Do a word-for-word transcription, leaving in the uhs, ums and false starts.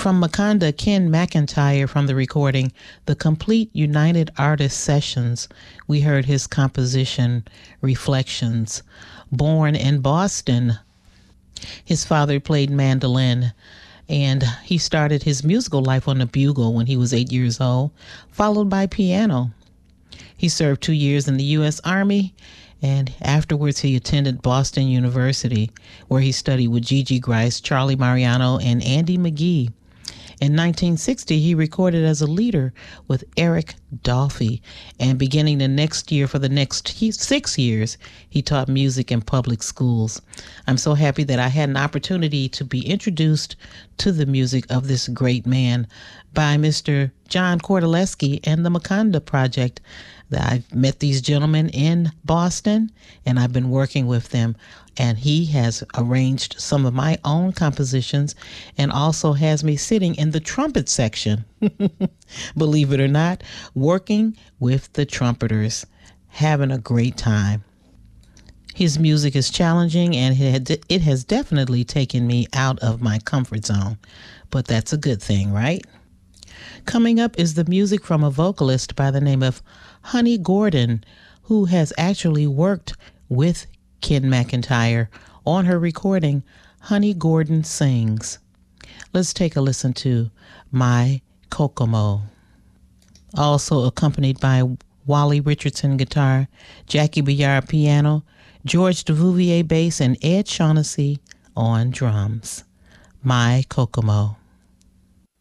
From Makonda, Ken McIntyre from the recording The Complete United Artists Sessions, we heard his composition Reflections. Born in Boston, his father played mandolin, and he started his musical life on the bugle when he was eight years old, followed by piano. He served two years in the U S Army, and afterwards he attended Boston University, where he studied with Gigi Grice, Charlie Mariano, and Andy McGee. In nineteen sixty, he recorded as a leader with Eric Dolphy, and beginning the next year for the next six years, he taught music in public schools. I'm so happy that I had an opportunity to be introduced to the music of this great man by Mister John Kordeleski and the Makonda Project. I've met these gentlemen in Boston, and I've been working with them. And he has arranged some of my own compositions and also has me sitting in the trumpet section, believe it or not, working with the trumpeters, having a great time. His music is challenging, and it has definitely taken me out of my comfort zone, but that's a good thing, right? Coming up is the music from a vocalist by the name of Honey Gordon, who has actually worked with Ken McIntyre on her recording, Honey Gordon Sings. Let's take a listen to My Kokomo. Also accompanied by Wally Richardson guitar, Jackie Bayard piano, George Duvivier bass, and Ed Shaughnessy on drums. My Kokomo.